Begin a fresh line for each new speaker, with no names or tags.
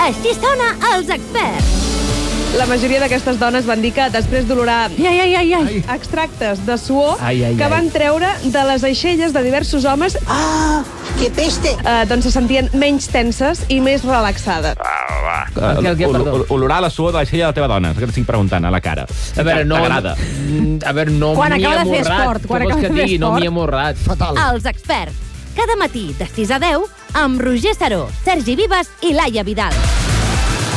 Així sona Els Experts.
La majoria d'aquestes dones van dir que després d'olorar extractes de suor que van treure de les aixelles de diversos homes,
¡Qué peste!
doncs se sentien menys tenses i més relaxades.
Olorar la suor de l'aixella de la teva dona, és que t'estic preguntant a la cara.
A veure, no...
T'agrada?
A veure, no
Quan
m'hi he
acaba de fer
amorrat.
esport, quan
Què vols
acaba
que
de fer
digui? No
esport.
m'hi he amorrat.
Fatal.
Els Experts. Cada matí de 6 a 10 amb Roger Saró, Sergi Vives i Laia Vidal.